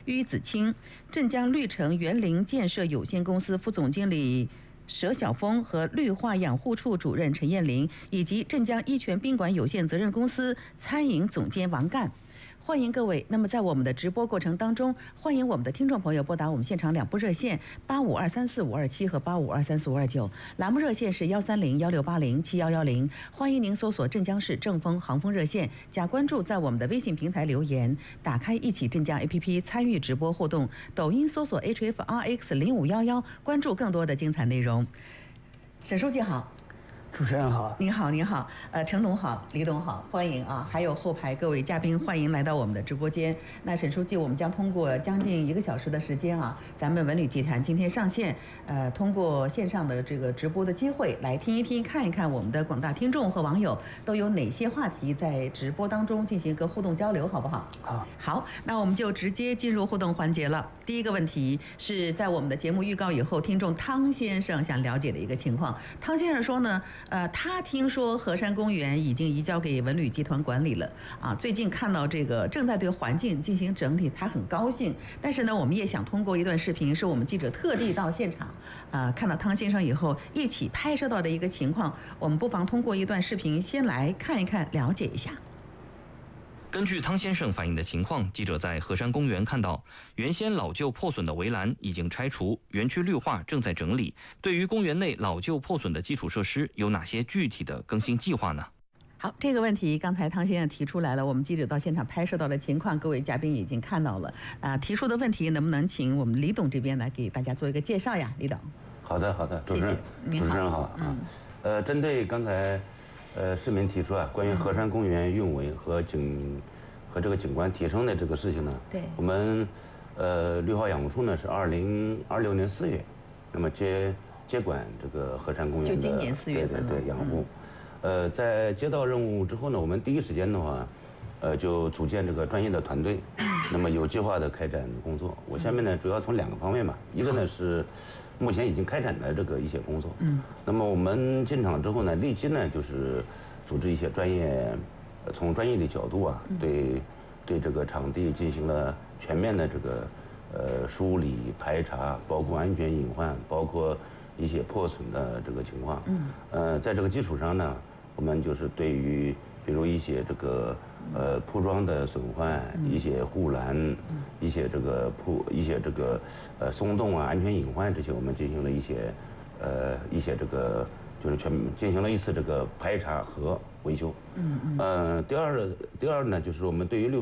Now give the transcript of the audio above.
于子清、镇江绿城园林建设有限公司副总经理佘晓峰和绿化养护处主任陈艳玲，以及镇江一泉宾馆有限责任公司餐饮总监王干。欢迎各位。那么在我们的直播过程当中，欢迎我们的听众朋友拨打我们现场2部热线85234527和85234529，栏目热线是13016807110。欢迎您搜索镇江市正风航风热线，加关注，在我们的微信平台留言，打开一起镇江 APP 参与直播互动，抖音搜索 HFRX0511，关注更多的精彩内容。沈书记好。 主持人好， 您好，您好，陈董好，李董好，欢迎啊！还有后排各位嘉宾，欢迎来到我们的直播间。那沈书记，我们将通过将近1个小时的时间啊，咱们文旅集团今天上线，通过线上的这个直播的机会来听一听、看一看我们的广大听众和网友都有哪些话题在直播当中进行一个互动交流，好不好？好，那我们就直接进入互动环节了。第一个问题是在我们的节目预告以后，听众汤先生想了解的一个情况。汤先生说呢，他听说河山公园已经移交给文旅集团管理了啊，最近看到这个正在对环境进行整理，他很高兴。但是呢，我们也想通过一段视频，是我们记者特地到现场看到汤先生以后一起拍摄到的一个情况，我们不妨通过一段视频先来看一看，了解一下。 根据汤先生反映的情况，记者在河山公园看到，原先老旧破损的围栏已经拆除，园区绿化正在整理。对于公园内老旧破损的基础设施，有哪些具体的更新计划呢？ 好，这个问题刚才汤先生提出来了，我们记者到现场拍摄到的情况，各位嘉宾已经看到了。提出的问题能不能请我们李董这边来给大家做一个介绍呀？李董。 好的，主持人好啊。针对刚才市民提出关于河山公园运维和这个景观提升的这个事情呢， 对， 我们绿化养护处呢是2026年4月，那么接管这个河山公园的， 就今年4月份对养护。在接到任务之后呢，我们第一时间的话，就组建这个专业的团队，那么有计划的开展工作。我下面呢主要从2个方面吧，一个呢是目前已经开展的这个一些工作，那么我们进场之后呢，立即呢就是组织一些从专业的角度对这个场地进行了全面的这个梳理排查，包括安全隐患，包括一些破损的这个情况。在这个基础上呢，我们就是对于比如一些这个铺装的损坏，一些护栏，一些这个松动安全隐患这些，我们进行了一些这个就是进行了一次这个排查和维修。第二呢，就是我们对于